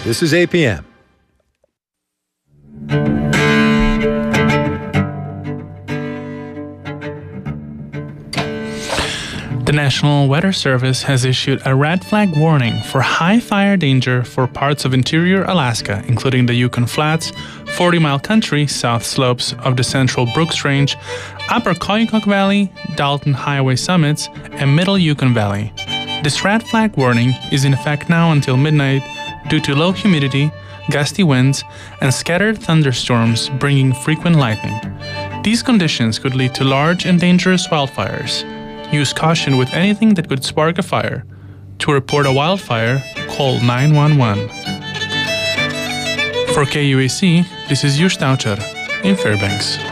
This is APM. The National Weather Service has issued a red flag warning for high fire danger for parts of interior Alaska, including the Yukon Flats, 40 Mile Country, south slopes of the central Brooks Range, upper Koyukuk Valley, Dalton Highway summits, and middle Yukon Valley. This red flag warning is in effect now until midnight due to low humidity, gusty winds, and scattered thunderstorms bringing frequent lightning. These conditions could lead to large and dangerous wildfires. Use caution with anything that could spark a fire. To report a wildfire, call 911. For KUAC, this is Jules Stoucher in Fairbanks.